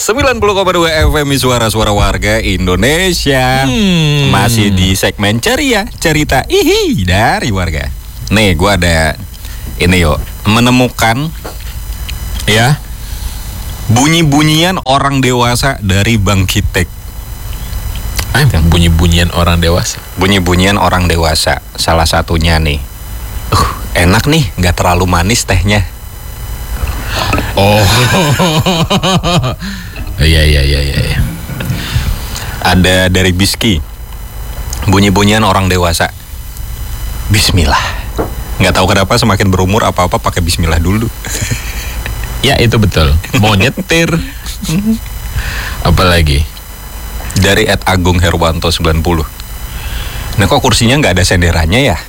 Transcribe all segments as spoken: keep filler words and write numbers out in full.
sembilan puluh koma dua F M Suara-suara warga Indonesia. hmm. Masih di segmen ceria, cerita ihi dari warga. Nih gue ada ini yuk, menemukan ya bunyi-bunyian orang dewasa dari Bang Kitek. Ah, bunyi-bunyian orang dewasa. Bunyi-bunyian orang dewasa. Salah satunya nih, uh, enak nih, nggak terlalu manis tehnya. Oh, iya iya iya iya. Ada dari Biski. Bunyi-bunyian orang dewasa. Bismillah. Nggak tahu kenapa semakin berumur apa-apa pakai Bismillah dulu. Ya itu betul. Mau nyetir. Apalagi dari Ed Agung Herwanto sembilan puluh. Nah kok kursinya nggak ada senderannya ya?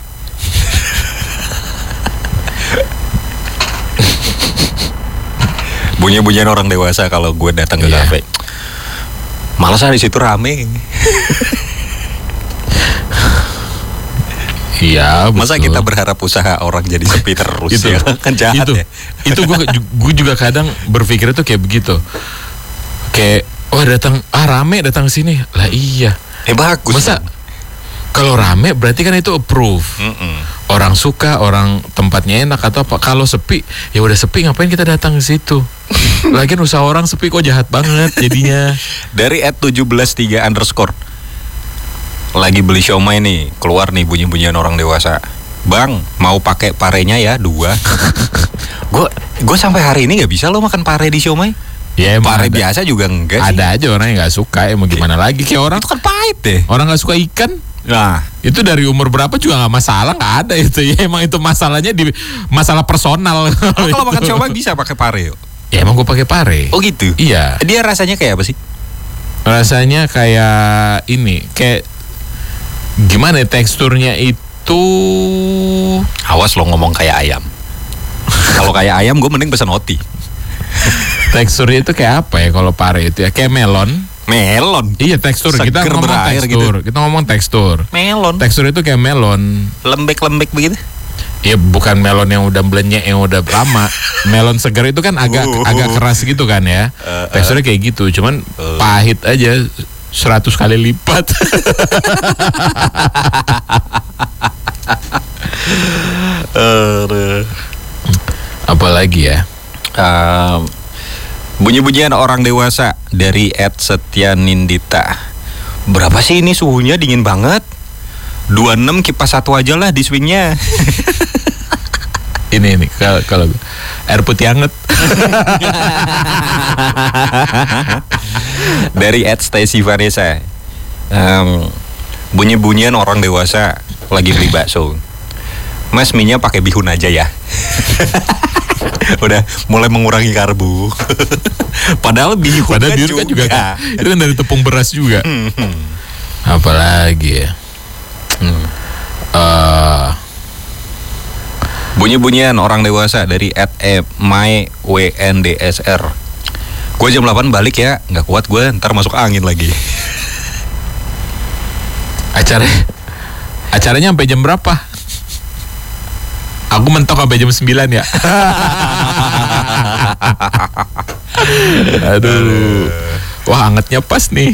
Bunyi-bunyian orang dewasa kalau gue datang ke yeah. kafe. Malas ah di situ rame. Iya, betul. Masa kita berharap usaha orang jadi sepi terus itu, ya? Kan jahat itu, ya. Itu gue gue juga kadang berpikir tuh kayak begitu. Kayak oh datang ah rame datang sini. Lah iya. Eh bagus. Masa kalau rame berarti kan itu approve. Mm-mm. Orang suka, orang tempatnya enak atau apa. Kalau sepi, ya udah sepi ngapain kita datang ke situ? Lagian usaha orang sepi kok jahat banget jadinya. Dari at tujuh belas tiga underscore. Lagi beli siomay nih, keluar nih bunyi-bunyian orang dewasa. Bang, mau pakai parenya ya dua. Gue gue sampai hari ini nggak bisa lo makan pare di siomay. Ya, pare ada, biasa juga enggak sih. Ada aja orang yang nggak suka, emang gimana ya. Lagi kayak orang itu kan pahit deh. Orang nggak suka ikan. Nah, itu dari umur berapa juga nggak masalah, nggak ada itu ya. Emang itu masalahnya di masalah personal. Oh, kalau makan siomay bisa pakai pare yuk. Ya emang gue pakai pare. Oh gitu. Iya. Dia rasanya kayak apa sih? Rasanya kayak ini, kayak gimana ya, teksturnya itu. Awas lo ngomong kayak ayam. Kalau kayak ayam gue mending pesen roti. Teksturnya itu kayak apa ya kalau pare itu ya? Kayak melon. Melon. Iya tekstur. Seger kita ngomong tekstur. Gitu. Kita ngomong tekstur. Melon. Tekstur itu kayak melon. Lembek-lembek begitu. Ya bukan melon yang udah blenyek yang udah lama. Melon segar itu kan agak uh, agak keras gitu kan ya. Uh, uh, Teksturnya kayak gitu. Cuman uh. pahit aja seratus kali lipat. uh, Apalagi ya? Uh, bunyi-bunyian orang dewasa dari Ed Setyanindita. Berapa sih ini suhunya, dingin banget? dua puluh enam kipas satu aja lah di swingnya. Ini nih kalau kalau air putih anget. Dari Ed Stacy Vanessa. Um, bunyi-bunyian orang dewasa lagi beli bakso. Mas, mie-nya pakai bihun aja ya. Udah mulai mengurangi karbo. Padahal bihun, Padahal kan, bihun juga. kan juga kan, itu kan dari tepung beras juga. Apalagi ya? Hmm. Uh, bunyi-bunyian orang dewasa dari at e my w n d s r. Gue jam delapan balik ya, nggak kuat gue, ntar masuk angin lagi. Acara acaranya sampai jam berapa? Aku mentok sampai jam sembilan ya. Aduh. Wah, angetnya pas nih.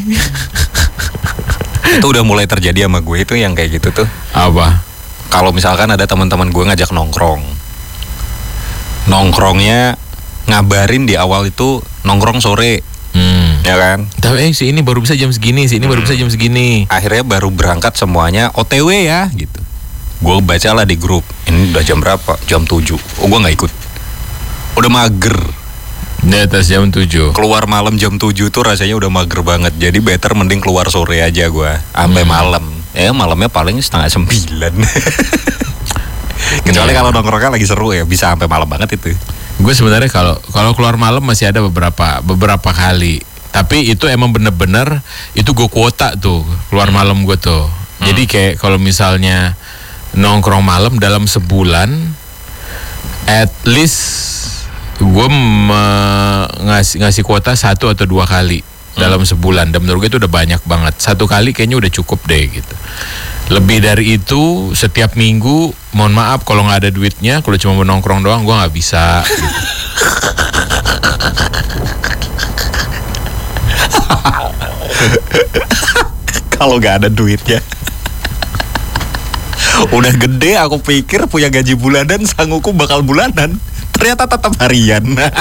Itu udah mulai terjadi sama gue itu yang kayak gitu tuh. Apa? Kalau misalkan ada teman-teman gue ngajak nongkrong, nongkrongnya ngabarin di awal itu nongkrong sore, hmm. ya kan? Tapi eh, si ini baru bisa jam segini, si ini hmm. baru bisa jam segini. Akhirnya baru berangkat semuanya O T W ya, gitu. Gue baca lah di grup, ini udah jam berapa? Jam tujuh. Oh, gue nggak ikut. Udah mager. Di atas jam tujuh. Keluar malam jam tujuh tuh rasanya udah mager banget. Jadi better mending keluar sore aja gue, sampai hmm. malam. Ya malamnya paling setengah sembilan. Kecuali yeah. kalau nongkrongnya lagi seru ya, bisa sampai malam banget itu. Gue sebenarnya kalau kalau keluar malam masih ada beberapa beberapa kali. Tapi itu emang bener-bener itu gue kuota tuh keluar hmm. malam gue tuh. Hmm. Jadi kayak kalau misalnya nongkrong malam dalam sebulan, at least gue me- ngasih ngasih kuota satu atau dua kali hmm. dalam sebulan. Dan menurut gue itu udah banyak banget. Satu kali kayaknya udah cukup deh gitu. Lebih dari itu setiap minggu, mohon maaf kalau nggak ada duitnya, kalau cuma mau nongkrong doang gue nggak bisa. Gitu. Kalau nggak ada duitnya. Udah gede aku pikir punya gaji bulanan, sanguku bakal bulanan. Ternyata tetap harian.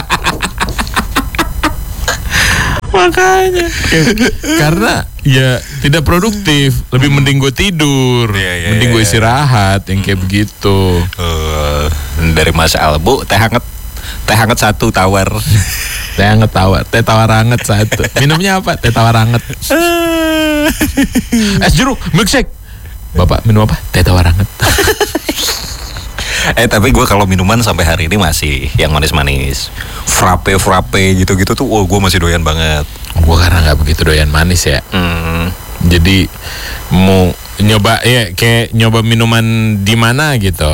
Makanya karena ya tidak produktif. Lebih mending gue tidur, Iya, iya, mending iya, gue iya. istirahat yang kayak begitu. Eh, dari Mas Albu, teh hangat, teh hangat satu tawar. Teh hangat tawar, teh tawar hangat satu. Minumnya apa? Teh tawar hangat. Es jeruk, milkshake. Bapak minum apa? Teh tawar hangat. Eh tapi gue kalau minuman sampai hari ini masih yang manis-manis, frappe frappe gitu-gitu tuh, oh gue masih doyan banget. Gue karena nggak begitu doyan manis ya. Hmm. Jadi mau nyoba ya kayak nyoba minuman di mana gitu.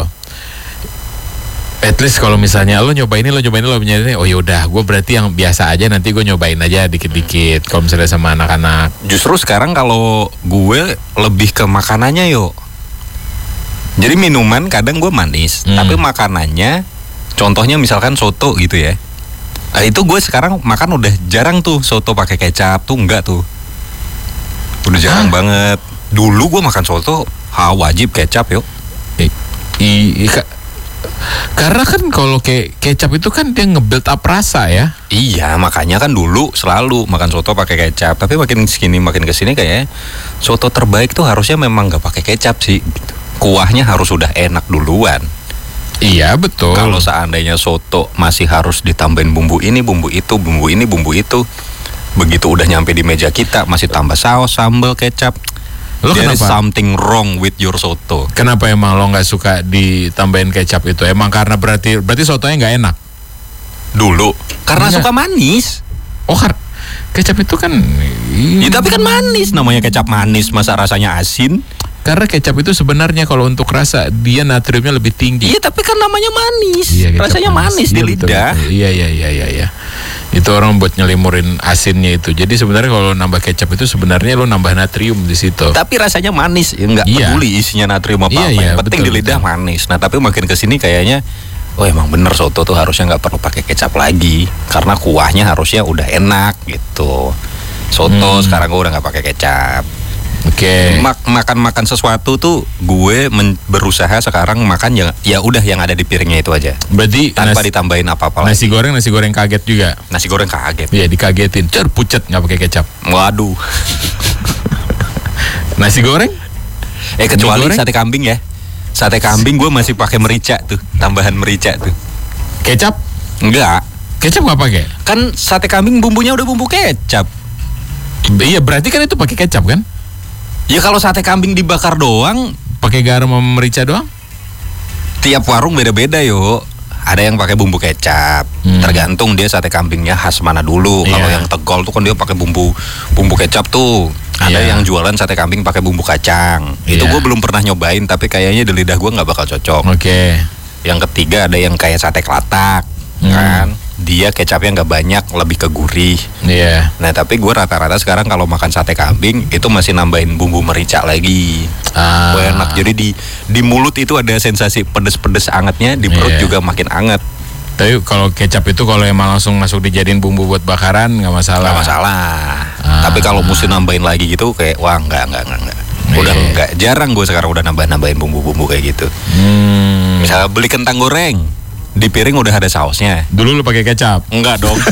At least kalau misalnya lo nyoba ini, lo nyoba ini, lo nyoba ini, oh yaudah, gue berarti yang biasa aja, nanti gue nyobain aja dikit-dikit. Kalau misalnya sama anak-anak. Justru sekarang kalau gue lebih ke makanannya yuk. Jadi minuman kadang gue manis, Hmm. tapi makanannya, contohnya misalkan soto gitu ya. Nah, itu gue sekarang makan udah jarang tuh soto pakai kecap tuh, enggak tuh. Udah jarang Hah? banget. Dulu gue makan soto ha, wajib kecap yuk. I, i- i- ka- karena kan kalau kayak kecap itu kan dia nge-build up rasa ya. Iya, makanya kan dulu selalu makan soto pakai kecap. Tapi makin sini makin kesini kayaknya soto terbaik tuh harusnya memang nggak pakai kecap sih. Kuahnya harus udah enak duluan. Iya betul. Kalau seandainya soto masih harus ditambahin bumbu ini, bumbu itu, bumbu ini, bumbu itu, begitu udah nyampe di meja kita masih tambah saus, sambal, kecap. Lo There is kenapa? something wrong with your soto. Kenapa emang lo nggak suka ditambahin kecap itu? Emang karena berarti berarti sotonya nggak enak. Dulu karena Enggak. suka manis. Oh kar- kecap itu kan. Ya, tapi kan manis, namanya kecap manis, masa rasanya asin? Karena kecap itu sebenarnya kalau untuk rasa dia natriumnya lebih tinggi. Iya, tapi kan namanya manis. Iya, kecap Rasanya manis, di Iya, betul, lidah. betul. Iya iya iya iya iya. Itu orang buat nyelimurin asinnya itu. Jadi sebenarnya kalau nambah kecap itu sebenarnya lo nambah natrium di situ. Tapi rasanya manis, ya nggak Iya. peduli isinya natrium apa Iya, apa. iya, Yang penting betul, di lidah betul. manis. Nah, tapi makin kesini kayaknya, oh emang bener soto tuh harusnya nggak perlu pakai kecap lagi, karena kuahnya harusnya udah enak gitu. Soto Hmm. sekarang gue udah nggak pakai kecap. Oke. Mak- makan-makan sesuatu tuh gue men- berusaha sekarang makan yang ya udah yang ada di piringnya itu aja, Berarti tanpa nasi, ditambahin apa-apa lagi. nasi goreng nasi goreng kaget juga. Nasi goreng kaget. Iya dikagetin. Cer pucet nggak pakai kecap. Waduh. Nasi goreng? Eh kecuali goreng? sate kambing ya. Sate kambing gue masih pakai merica tuh, tambahan merica tuh. Kecap? Enggak. Kecap nggak pakai? Kan sate kambing bumbunya udah bumbu kecap. Iya berarti kan itu pakai kecap kan? Ya kalau sate kambing dibakar doang, Pakai garam sama merica doang? tiap warung beda-beda yuk. Ada yang pakai bumbu kecap, Hmm. tergantung dia sate kambingnya khas mana dulu. Kalau Iya. yang Tegol tuh kan dia pakai bumbu bumbu kecap tuh. Ada Iya. yang jualan sate kambing pakai bumbu kacang. Itu Iya. gue belum pernah nyobain, tapi kayaknya di lidah gue nggak bakal cocok. Oke. Yang ketiga ada yang kayak sate kelatak, Hmm. kan? Dia kecapnya nggak banyak, lebih ke gurih. Iya. Nah tapi gue rata-rata sekarang kalau makan sate kambing itu masih nambahin bumbu merica lagi. Ah. Wah, enak. Jadi di di mulut itu ada sensasi pedes-pedes angetnya, di perut Iya. juga makin anget. Tapi kalau kecap itu kalau emang langsung masuk dijadiin bumbu buat bakaran nggak masalah. Nggak masalah. Ah. Tapi kalau mesti nambahin lagi gitu kayak wah nggak nggak nggak nggak. Udah Iya. nggak, jarang gue sekarang udah nambah-nambahin bumbu-bumbu kayak gitu. Hmm. Misalnya beli kentang goreng, di piring udah ada sausnya. Dulu lu pakai kecap. Enggak dong.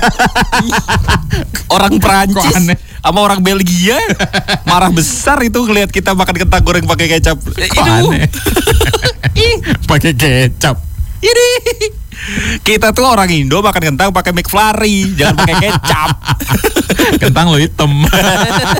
Orang Perancis Kok aneh? sama orang Belgia marah besar itu ngelihat kita makan kentang goreng pakai kecap. Kok aneh? Pakai kecap. Ini kita tuh orang Indo makan kentang pakai McFlurry, jangan pakai kecap. Kentang lo hitam.